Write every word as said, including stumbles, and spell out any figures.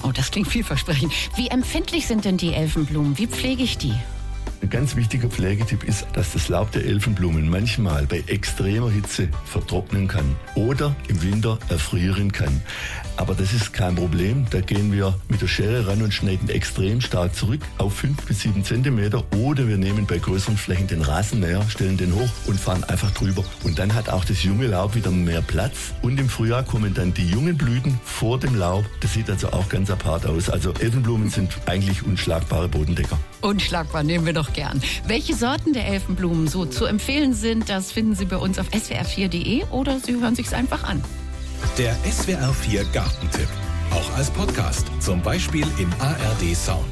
Oh, das klingt vielversprechend. Wie empfindlich sind denn die Elfenblumen? Wie pflege ich die? Ein ganz wichtiger Pflegetipp ist, dass das Laub der Elfenblumen manchmal bei extremer Hitze vertrocknen kann oder im Winter erfrieren kann. Aber das ist kein Problem. Da gehen wir mit der Schere ran und schneiden extrem stark zurück auf fünf bis sieben Zentimeter. Oder wir nehmen bei größeren Flächen den Rasenmäher, stellen den hoch und fahren einfach drüber. Und dann hat auch das junge Laub wieder mehr Platz. Und im Frühjahr kommen dann die jungen Blüten vor dem Laub. Das sieht also auch ganz apart aus. Also Elfenblumen sind eigentlich unschlagbare Bodendecker. Unschlagbar, nehmen wir doch gern. Welche Sorten der Elfenblumen so zu empfehlen sind, das finden Sie bei uns auf s w r vier punkt de oder Sie hören sich's einfach an. Der S W R vier Gartentipp. Auch als Podcast, zum Beispiel im A R D Sound.